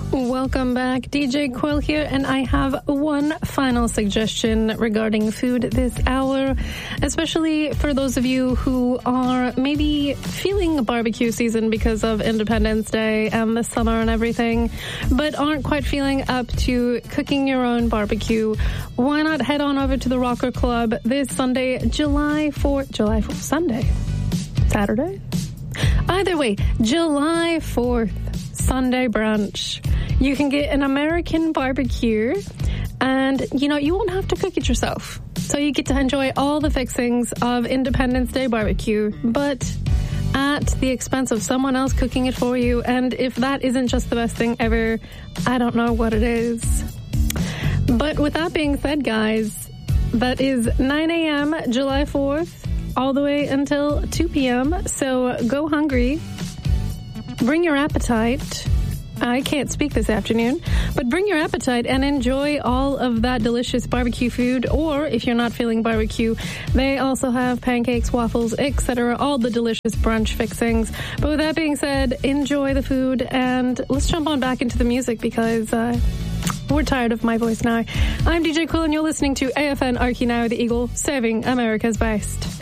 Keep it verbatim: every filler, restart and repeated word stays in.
Welcome back. D J Quill here, and I have one final suggestion regarding food this hour, especially for those of you who are maybe feeling barbecue season because of Independence Day and the summer and everything, but aren't quite feeling up to cooking your own barbecue. Why not head on over to the Rocker Club this Sunday, July fourth, July fourth, Sunday, Saturday? Either way, July fourth, Sunday brunch. You can get an American barbecue, and, you know, you won't have to cook it yourself. So you get to enjoy all the fixings of Independence Day barbecue, but at the expense of someone else cooking it for you. And if that isn't just the best thing ever, I don't know what it is. But with that being said, guys, that is nine a.m. July fourth, all the way until two p.m. So go hungry. Bring your appetite. I can't speak this afternoon, but bring your appetite and enjoy all of that delicious barbecue food. Or if you're not feeling barbecue, they also have pancakes, waffles, et cetera, all the delicious brunch fixings. But with that being said, enjoy the food, and let's jump on back into the music because uh, we're tired of my voice now. I'm D J Quill, and you're listening to A F N Archie Now, the Eagle, serving America's best.